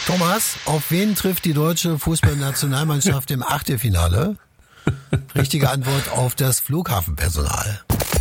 Thomas, auf wen trifft die deutsche Fußballnationalmannschaft im Achtelfinale? Richtige Antwort: auf das Flughafenpersonal.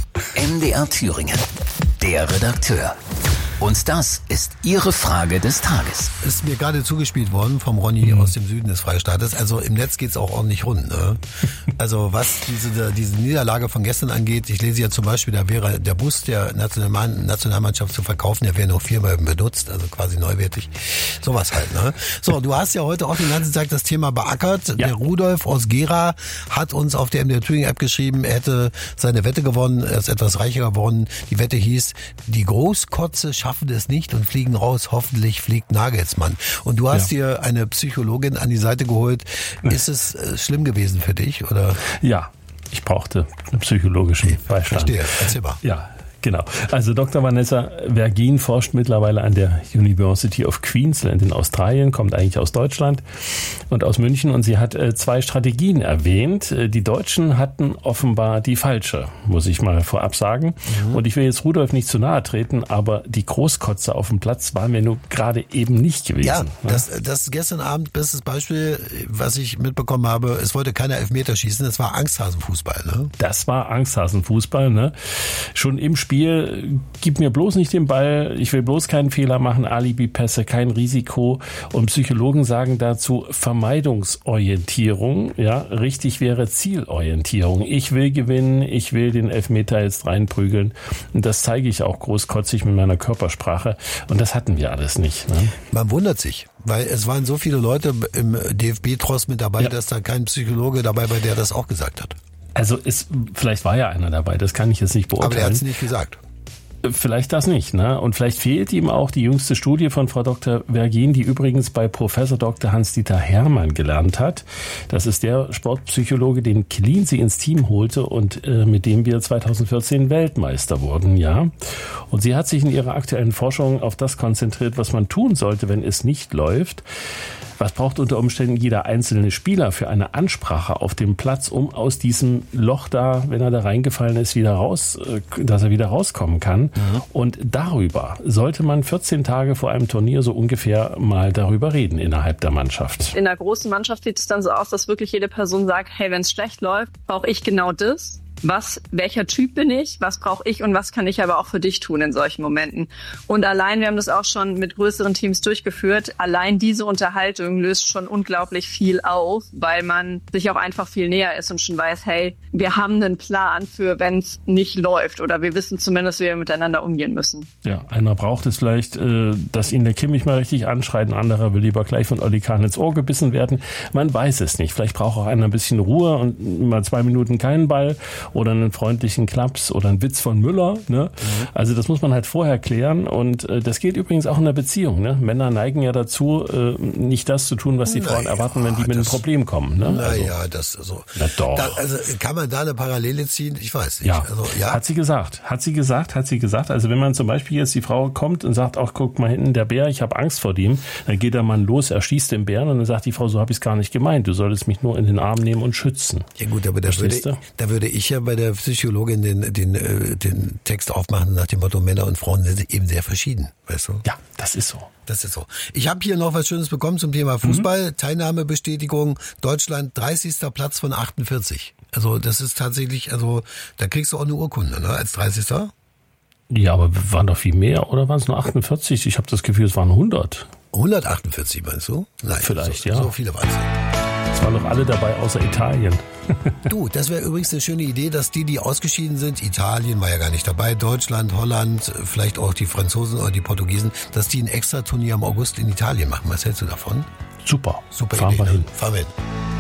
MDR Thüringen, der Redakteur. Und das ist Ihre Frage des Tages. Ist mir gerade zugespielt worden vom Ronny aus dem Süden des Freistaates. Also im Netz geht's auch ordentlich rund. Ne? Also was diese Niederlage von gestern angeht, ich lese ja zum Beispiel, da wäre der Bus der Nationalmannschaft zu verkaufen, der wäre noch 4-mal benutzt, also quasi neuwertig. Sowas halt. Ne? So, du hast ja heute auch den ganzen Tag das Thema beackert. Ja. Der Rudolf aus Gera hat uns auf der MDR Thüringen App geschrieben, er hätte seine Wette gewonnen, er ist etwas reicher geworden. Die Wette hieß, die Großkotze schaffen es nicht und fliegen raus. Hoffentlich fliegt Nagelsmann. Und du hast dir eine Psychologin an die Seite geholt. Ist es schlimm gewesen für dich, oder? Ja, ich brauchte einen psychologischen Beistand. Verstehe, erzähl mal. Ja. Genau. Also Dr. Vanessa Vergien forscht mittlerweile an der University of Queensland in Australien, kommt eigentlich aus Deutschland und aus München, und sie hat 2 Strategien erwähnt. Die Deutschen hatten offenbar die falsche, muss ich mal vorab sagen. Und ich will jetzt Rudolf nicht zu nahe treten, aber die Großkotze auf dem Platz war mir nur gerade eben nicht gewesen. Ja, das gestern Abend, bestes Beispiel, was ich mitbekommen habe, es wollte keiner Elfmeter schießen, es war Angsthasenfußball. Ne? Das war Angsthasenfußball, ne? Schon im Spiel, gib mir bloß nicht den Ball, ich will bloß keinen Fehler machen, Alibi-Pässe, kein Risiko. Und Psychologen sagen dazu Vermeidungsorientierung. Ja, richtig wäre Zielorientierung. Ich will gewinnen, ich will den Elfmeter jetzt reinprügeln. Und das zeige ich auch großkotzig mit meiner Körpersprache. Und das hatten wir alles nicht. Ne? Man wundert sich, weil es waren so viele Leute im DFB-Tross mit dabei, dass da kein Psychologe dabei war, der das auch gesagt hat. Also vielleicht war ja einer dabei, das kann ich jetzt nicht beurteilen. Aber er hat es nicht gesagt. Vielleicht das nicht, ne? Und vielleicht fehlt ihm auch die jüngste Studie von Frau Dr. Vergien, die übrigens bei Professor Dr. Hans-Dieter Hermann gelernt hat. Das ist der Sportpsychologe, den Cleansey ins Team holte und mit dem wir 2014 Weltmeister wurden, ja. Und sie hat sich in ihrer aktuellen Forschung auf das konzentriert, was man tun sollte, wenn es nicht läuft. Was braucht unter Umständen jeder einzelne Spieler für eine Ansprache auf dem Platz, um aus diesem Loch da, wenn er da reingefallen ist, dass er wieder rauskommen kann? Mhm. Und darüber sollte man 14 Tage vor einem Turnier so ungefähr mal darüber reden innerhalb der Mannschaft. In der großen Mannschaft sieht es dann so aus, dass wirklich jede Person sagt, hey, wenn es schlecht läuft, brauche ich genau das. Welcher Typ bin ich, was brauche ich und was kann ich aber auch für dich tun in solchen Momenten. Und allein, wir haben das auch schon mit größeren Teams durchgeführt, allein diese Unterhaltung löst schon unglaublich viel auf, weil man sich auch einfach viel näher ist und schon weiß, hey, wir haben einen Plan für, wenn es nicht läuft, oder wir wissen zumindest, wie wir miteinander umgehen müssen. Ja, einer braucht es vielleicht, dass ihn der Kimmich mal richtig anschreit, ein anderer will lieber gleich von Oli Kahn ins Ohr gebissen werden. Man weiß es nicht. Vielleicht braucht auch einer ein bisschen Ruhe und mal 2 Minuten keinen Ball. Oder einen freundlichen Klaps oder einen Witz von Müller. Ne? Mhm. Also das muss man halt vorher klären. Und das gilt übrigens auch in der Beziehung. Ne? Männer neigen ja dazu, nicht das zu tun, was die Frauen erwarten, wenn die mit einem Problem kommen. Ne? Das so. Na doch. Also kann man da eine Parallele ziehen? Ich weiß nicht. Ja, hat sie gesagt. Also wenn man zum Beispiel jetzt, die Frau kommt und sagt, ach, guck mal hinten, der Bär, ich habe Angst vor dem. Dann geht der Mann los, er schießt den Bären und dann sagt die Frau, so habe ich es gar nicht gemeint. Du solltest mich nur in den Arm nehmen und schützen. Ja gut, aber da würde ich ja bei der Psychologin den Text aufmachen nach dem Motto, Männer und Frauen sind eben sehr verschieden, weißt du? Ja, das ist so. Ich habe hier noch was Schönes bekommen zum Thema Fußball. Teilnahmebestätigung, Deutschland 30. Platz von 48. Also das ist tatsächlich, da kriegst du auch eine Urkunde, ne, als 30. Ja, aber waren doch viel mehr, oder waren es nur 48? Ich habe das Gefühl, es waren 100. 148 meinst du? Nein, vielleicht, so viele waren es nicht. Es waren doch alle dabei, außer Italien. Du, das wäre übrigens eine schöne Idee, dass die ausgeschieden sind, Italien war ja gar nicht dabei, Deutschland, Holland, vielleicht auch die Franzosen oder die Portugiesen, dass die ein extra Turnier im August in Italien machen. Was hältst du davon? Super. Fahren wir hin. Fahren wir hin.